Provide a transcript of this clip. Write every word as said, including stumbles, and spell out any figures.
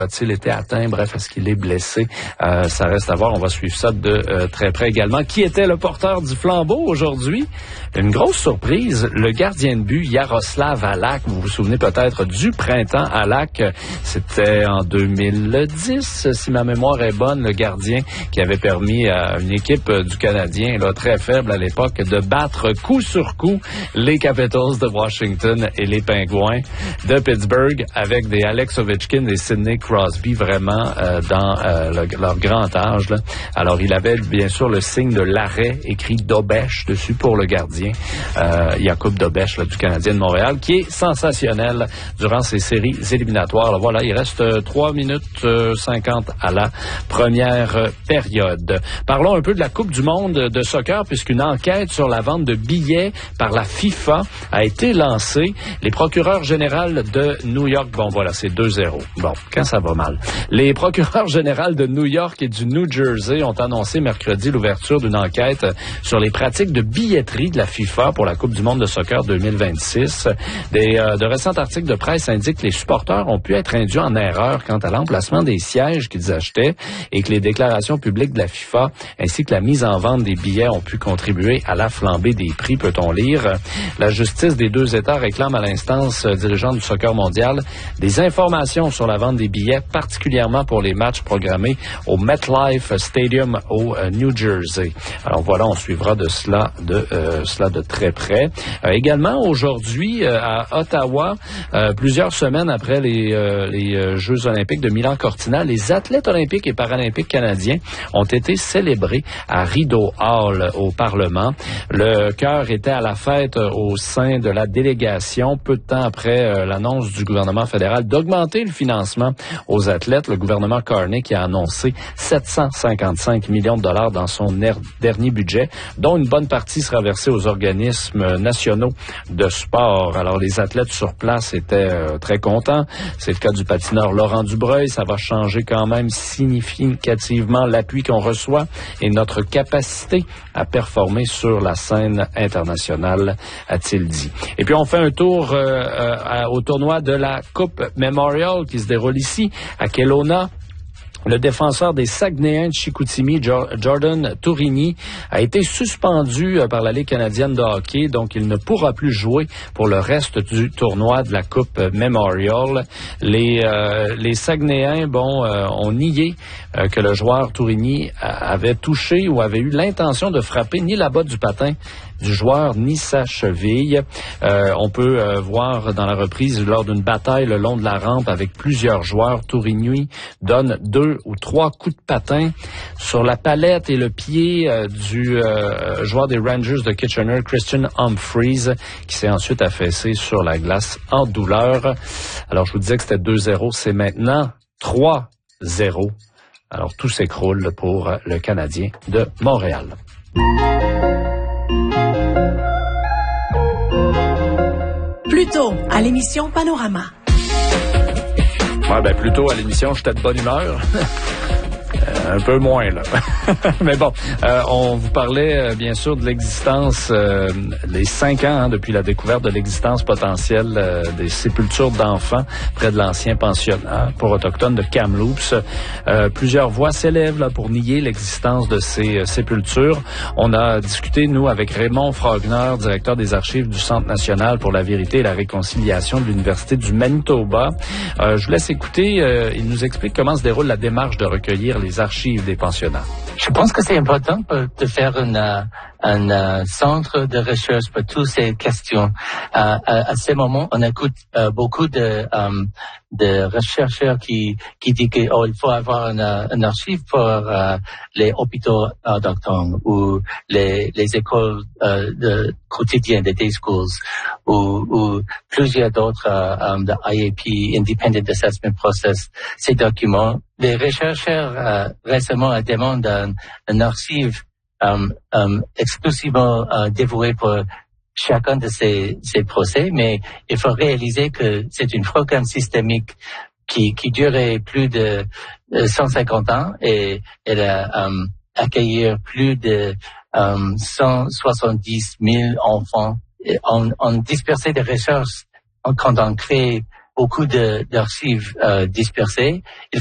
A-t-il été atteint? Bref, est-ce qu'il est blessé? Euh, ça reste à voir. On va suivre ça de euh, très près également. Qui était le porteur du flambeau aujourd'hui? Une grosse surprise. Le gardien de but, Jaroslav Halak. Vous vous souvenez peut-être du printemps Halak. C'était en deux mille dix, si ma mémoire est bonne, le gardien qui avait permis à une équipe du Canadien, là, très faible à l'époque, de battre coup sur coup les Capitals de Washington et les Pingouins de Pittsburgh avec des Alex Ovechkin et Sidney Crosby vraiment euh, dans euh, le, leur grand âge. Là. Alors, il avait bien sûr le signe de l'arrêt écrit Dobèche dessus pour le gardien. Euh, Jakub Dobèche là, du Canadien de Montréal, qui est sensationnel durant ces séries éliminatoires. Alors, voilà, il reste euh, trois minutes cinquante à la première euh, période. Parlons un peu de la Coupe du monde de soccer, puisqu'une enquête sur la vente de billets par la FIFA a été lancée. Les procureurs généraux de New York, bon voilà, c'est deux zéro. Bon, quand ça va mal. Les procureurs généraux de New York et du New Jersey ont annoncé mercredi l'ouverture d'une enquête sur les pratiques de billetterie de la FIFA pour la Coupe du monde de soccer deux mille vingt-six. Des, euh, de récents articles de presse indiquent que les supporters ont pu être induits en erreur quant à l'emplacement des sièges qu'ils achetaient et que les déclarations publiques de la FIFA ainsi que la mise en vente des billets ont pu contribuer à la flambée des prix, peut-on lire. La justice des deux États réclame à l'instance dirigeante du soccer mondial des informations sur la vente des billets, particulièrement pour les matchs programmés au MetLife Stadium au euh, New Jersey. Alors voilà, on suivra de cela de euh, cela de très près. Euh, également aujourd'hui euh, à Ottawa, euh, plusieurs semaines après les, euh, les euh, Jeux olympiques de Milan-Cortina, les athlètes olympiques et paralympiques canadiens ont été célébrés à Rideau Hall au Parlement. Le cœur était à la fête euh, au sein de la délégation, peu de temps après euh, l'annonce du gouvernement fédéral d'augmenter le financement aux athlètes. Le gouvernement Carney qui a annoncé sept cent cinquante-cinq millions de dollars dans son er- dernier budget, dont une bonne partie sera versée aux organismes nationaux de sport. Alors, les athlètes sur place étaient euh, très contents. C'est le cas du patineur Laurent Dubreuil. Ça va changer quand même significativement l'appui qu'on reçoit et notre capacité à performer sur la scène internationale, a-t-il dit. Et puis, on fait un tour euh, euh, au tournoi de la Coupe Memorial qui se déroule ici, à Kelowna. Le défenseur des Saguenayens de Chicoutimi, Jordan Tourigny, a été suspendu par la Ligue canadienne de hockey, donc il ne pourra plus jouer pour le reste du tournoi de la Coupe Memorial. Les, euh, les Saguenayens, bon, euh, ont nié euh, que le joueur Tourigny avait touché ou avait eu l'intention de frapper ni la botte du patin du joueur ni sa cheville. Euh, on peut euh, voir dans la reprise, lors d'une bataille le long de la rampe avec plusieurs joueurs, Tourigny donne deux ou trois coups de patin sur la palette et le pied euh, du euh, joueur des Rangers de Kitchener, Christian Humphreys, qui s'est ensuite affaissé sur la glace en douleur. Alors, je vous disais que c'était deux zéro, c'est maintenant trois zéro. Alors, tout s'écroule pour le Canadien de Montréal. Plus tôt, à l'émission Panorama. Ouais, ben, plutôt à l'émission, j'étais de bonne humeur. Euh, un peu moins, là. Mais bon, euh, on vous parlait, euh, bien sûr, de l'existence, euh, les cinq ans, hein, depuis la découverte de l'existence potentielle euh, des sépultures d'enfants près de l'ancien pensionnat pour autochtones de Kamloops. Euh, plusieurs voix s'élèvent là pour nier l'existence de ces euh, sépultures. On a discuté, nous, avec Raymond Frogner, directeur des archives du Centre national pour la vérité et la réconciliation de l'Université du Manitoba. Euh, je vous laisse écouter. Euh, il nous explique comment se déroule la démarche de recueillir les archives des pensionnats. Je pense que c'est important de faire une, un, un centre de recherche pour toutes ces questions. Euh, à, à ce moment, on écoute euh, beaucoup de, um, de chercheurs qui, qui disent qu'il oh, faut avoir une, une archive pour euh, les hôpitaux autochtones ou les, les écoles euh, de, quotidiennes, des day schools, ou, ou plusieurs d'autres euh, um, de I A P, Independent Assessment Process, ces documents. Les chercheurs euh, récemment demandent un, un archive um, um, exclusivement uh, dévoué pour chacun de ces, ces procès, mais il faut réaliser que c'est une programme systémique qui, qui durait plus de cent cinquante ans et elle a um, accueilli plus de um, cent soixante-dix mille enfants. On, on dispersait des recherches quand on crée beaucoup de, d'archives euh, dispersées. Il